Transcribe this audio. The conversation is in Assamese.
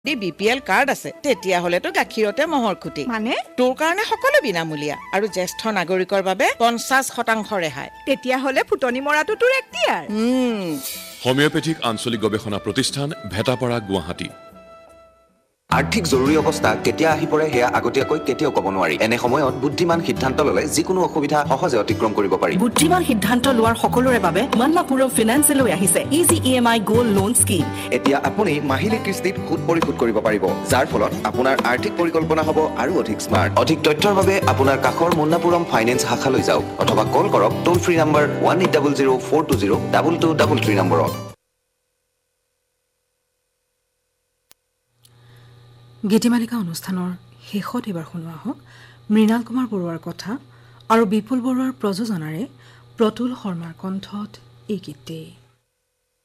BPL কাৰ্ড আছে তেতিয়া হলেতো গাখীৰতে মহৰ খুটি মানে তোৰ কাৰণে সকলো বিনামূলীয়া আৰু জ্যেষ্ঠ নাগৰিকৰ বাবে 50% ৰেহাই তেতিয়া হলে ফুটনি মৰাটো তোৰ এক্টিয়াৰ হোমিওপেথিক আঞ্চলিক গৱেষণা প্ৰতিষ্ঠান ভেটাপাৰা গুৱাহাটী আৰ্থিক জৰুৰী অৱস্থা কেতিয়া আহি পৰে হেয়া আগতীয়াকৈ কেতিয়াও ক'ব নোৱাৰি এনে সময়ত বুদ্ধিমান সিদ্ধান্ত ললে যিকোনো অসুবিধা সহজে অতিক্ৰম কৰিব পাৰি বুদ্ধিমান সিদ্ধান্ত লোৱাৰ সকলোৰে বাবে মন্নাপুৰম ফিনান্সে লৈ আহিছে easy EMI gold loan scheme এতিয়া আপুনি মাহিলী কিস্তিত সুদ পৰিশোধ কৰিব পাৰিব যাৰ ফলত আপোনাৰ আৰ্থিক পৰিকল্পনা হ'ব আৰু অধিক স্মাৰ্ট অধিক তথ্যৰ বাবে আপোনাৰ কাষৰ মন্নাপুৰম ফাইনেন্স শাখালৈ যাওক অথবা কল কৰক টোল ফ্ৰী নম্বৰ 1800-420-2233 নম্বৰত গীতিমালিকা অনুষ্ঠানৰ শেষত এবাৰ শুনোৱা হওক মৃণাল কুমাৰ বৰুৱাৰ কথা আৰু বিপুল বৰুৱাৰ প্ৰযোজনাৰে প্ৰতুল শৰ্মাৰ কণ্ঠত এই গীতটি